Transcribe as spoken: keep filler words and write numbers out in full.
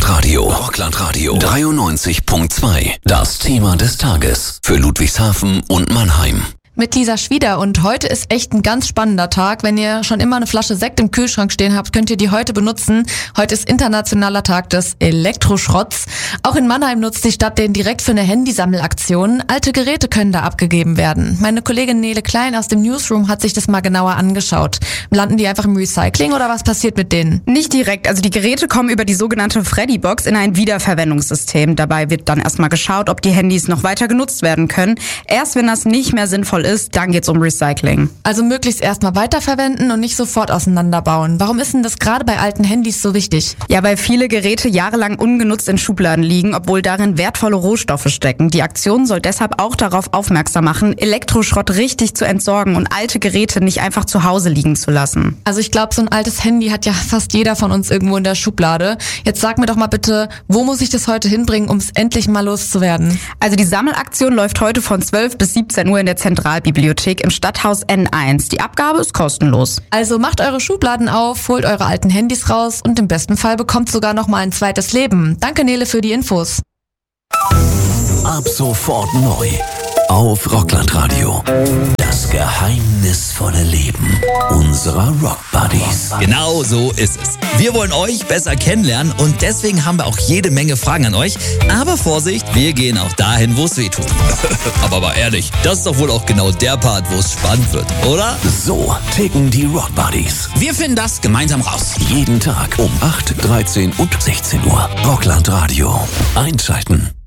Rockland-Radio. Rockland-Radio. dreiundneunzig Komma zwei. Das Thema des Tages. Für Ludwigshafen und Mannheim. Mit Lisa Schwieder und heute ist echt ein ganz spannender Tag. Wenn ihr schon immer eine Flasche Sekt im Kühlschrank stehen habt, könnt ihr die heute benutzen. Heute ist internationaler Tag des Elektroschrotts. Auch in Mannheim nutzt die Stadt den direkt für eine Handysammelaktion. Alte Geräte können da abgegeben werden. Meine Kollegin Nele Klein aus dem Newsroom hat sich das mal genauer angeschaut. Landen die einfach im Recycling oder was passiert mit denen? Nicht direkt, also die Geräte kommen über die sogenannte Freddy-Box in ein Wiederverwendungssystem. Dabei wird dann erstmal geschaut, ob die Handys noch weiter genutzt werden können. Erst wenn das nicht mehr sinnvoll ist, dann geht's um Recycling. Also möglichst erstmal weiterverwenden und nicht sofort auseinanderbauen. Warum ist denn das gerade bei alten Handys so wichtig? Ja, weil viele Geräte jahrelang ungenutzt in Schubladen liegen, obwohl darin wertvolle Rohstoffe stecken. Die Aktion soll deshalb auch darauf aufmerksam machen, Elektroschrott richtig zu entsorgen und alte Geräte nicht einfach zu Hause liegen zu lassen. Also ich glaube, so ein altes Handy hat ja fast jeder von uns irgendwo in der Schublade. Jetzt sag mir doch mal bitte, wo muss ich das heute hinbringen, um es endlich mal loszuwerden? Also die Sammelaktion läuft heute von zwölf bis siebzehn Uhr in der Zentralbibliothek im Stadthaus N eins. Die Abgabe ist kostenlos. Also macht eure Schubladen auf, holt eure alten Handys raus und im besten Fall bekommt sogar noch mal ein zweites Leben. Danke Nele für die Infos. Ab sofort neu auf Rockland-Radio. Das geheimnisvolle Leben unserer Rock-Buddies. Genau so ist es. Wir wollen euch besser kennenlernen und deswegen haben wir auch jede Menge Fragen an euch. Aber Vorsicht, wir gehen auch dahin, wo es weh tut. Aber mal ehrlich, das ist doch wohl auch genau der Part, wo es spannend wird, oder? So ticken die Rock-Buddies. Wir finden das gemeinsam raus. Jeden Tag um acht, dreizehn und sechzehn Uhr. Rockland-Radio. Einschalten.